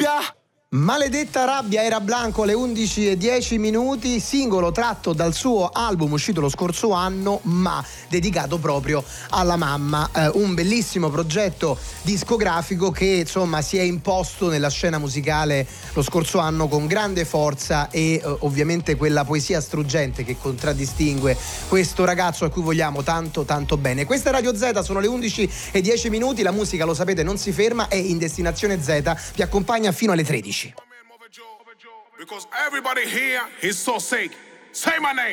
rabbia. Maledetta rabbia era Blanco alle 11:10, singolo tratto dal suo album uscito lo scorso anno, ma dedicato proprio alla mamma. Un bellissimo progetto discografico che insomma si è imposto nella scena musicale lo scorso anno con grande forza e ovviamente quella poesia struggente che contraddistingue questo ragazzo a cui vogliamo tanto tanto bene. Questa è Radio Z, sono le 11:10, la musica lo sapete non si ferma e in Destinazione Z vi accompagna fino alle 13. Because everybody here is so sick. Say my name.